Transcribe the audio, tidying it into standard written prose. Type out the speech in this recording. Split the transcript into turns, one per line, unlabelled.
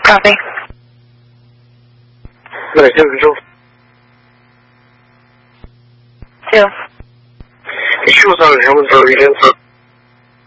Copy.
Negative control.
2.
Issue on helmet for reading.